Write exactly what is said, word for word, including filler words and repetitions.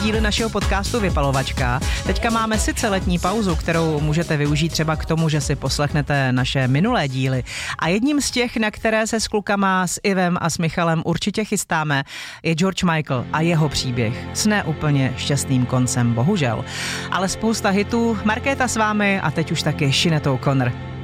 díly našeho podcastu Vypalovačka. Teďka máme sice letní pauzu, kterou můžete využít třeba k tomu, že si poslechnete naše minulé díly. A jedním z těch, na které se s klukama, s Ivem a s Michalem určitě chystáme, je George Michael a jeho příběh s ne úplně šťastným koncem, bohužel. Ale spousta hitů, Markéta s vámi a teď už taky Sinead O'Connor.